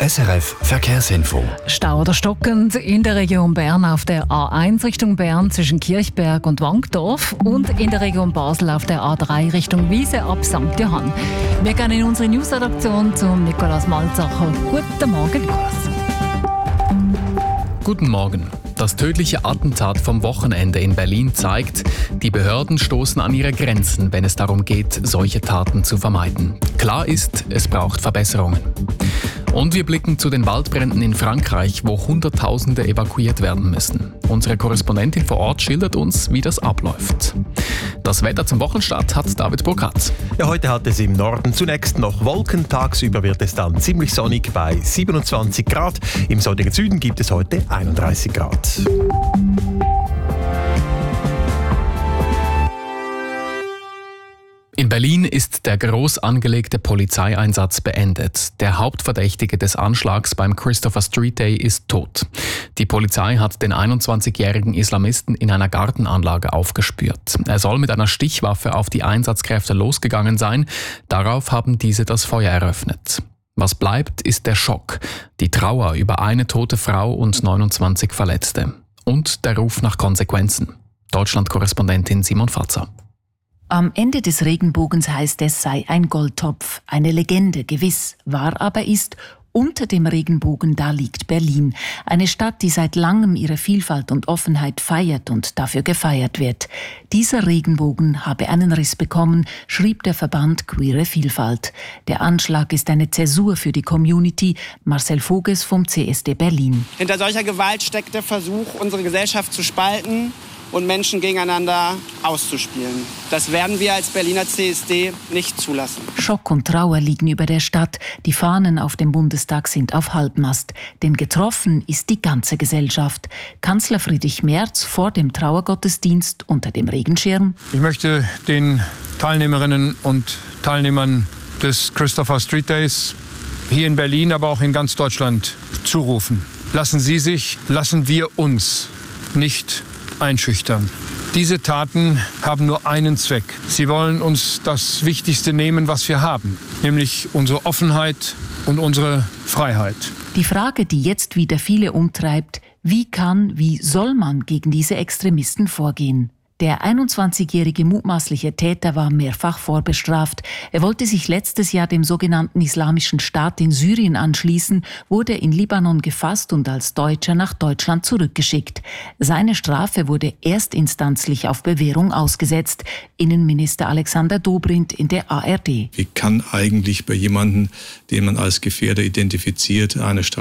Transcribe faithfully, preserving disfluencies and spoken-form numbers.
S R F Verkehrsinfo. Stau oder stockend in der Region Bern auf der A eins Richtung Bern zwischen Kirchberg und Wankdorf und in der Region Basel auf der A drei Richtung Wiese ab Sankt Johann. Wir gehen in unsere Newsredaktion zum Nikolaus Malzacher. Guten Morgen, Nikolaus. Guten Morgen. Das tödliche Attentat vom Wochenende in Berlin zeigt, die Behörden stoßen an ihre Grenzen, wenn es darum geht, solche Taten zu vermeiden. Klar ist, es braucht Verbesserungen. Und wir blicken zu den Waldbränden in Frankreich, wo Hunderttausende evakuiert werden müssen. Unsere Korrespondentin vor Ort schildert uns, wie das abläuft. Das Wetter zum Wochenstart hat David Burkhardt. Ja, heute hat es im Norden zunächst noch Wolken. Tagsüber wird es dann ziemlich sonnig bei siebenundzwanzig Grad. Im sonnigen Süden gibt es heute einunddreißig Grad. In Berlin ist der groß angelegte Polizeieinsatz beendet. Der Hauptverdächtige des Anschlags beim Christopher Street Day ist tot. Die Polizei hat den einundzwanzigjährigen Islamisten in einer Gartenanlage aufgespürt. Er soll mit einer Stichwaffe auf die Einsatzkräfte losgegangen sein. Darauf haben diese das Feuer eröffnet. Was bleibt, ist der Schock, die Trauer über eine tote Frau und neunundzwanzig Verletzte. Und der Ruf nach Konsequenzen. Deutschland-Korrespondentin Simon Fatzer. Am Ende des Regenbogens heißt es, sei ein Goldtopf, eine Legende, gewiss, wahr aber ist, unter dem Regenbogen, da liegt Berlin. Eine Stadt, die seit langem ihre Vielfalt und Offenheit feiert und dafür gefeiert wird. Dieser Regenbogen habe einen Riss bekommen, schrieb der Verband Queere Vielfalt. Der Anschlag ist eine Zäsur für die Community. Marcel Voges vom C S D Berlin. Hinter solcher Gewalt steckt der Versuch, unsere Gesellschaft zu spalten und Menschen gegeneinander auszuspielen. Das werden wir als Berliner C S D nicht zulassen. Schock und Trauer liegen über der Stadt. Die Fahnen auf dem Bundestag sind auf Halbmast. Denn getroffen ist die ganze Gesellschaft. Kanzler Friedrich Merz vor dem Trauergottesdienst unter dem Regenschirm. Ich möchte den Teilnehmerinnen und Teilnehmern des Christopher Street Days hier in Berlin, aber auch in ganz Deutschland zurufen. Lassen Sie sich, lassen wir uns nicht einschüchtern. Diese Taten haben nur einen Zweck. Sie wollen uns das Wichtigste nehmen, was wir haben, nämlich unsere Offenheit und unsere Freiheit. Die Frage, die jetzt wieder viele umtreibt, wie kann, wie soll man gegen diese Extremisten vorgehen? Der einundzwanzigjährige mutmaßliche Täter war mehrfach vorbestraft. Er wollte sich letztes Jahr dem sogenannten Islamischen Staat in Syrien anschließen, wurde in Libanon gefasst und als Deutscher nach Deutschland zurückgeschickt. Seine Strafe wurde erstinstanzlich auf Bewährung ausgesetzt. Innenminister Alexander Dobrindt in der A R D. Wie kann eigentlich bei jemandem, den man als Gefährder identifiziert, eine Strafe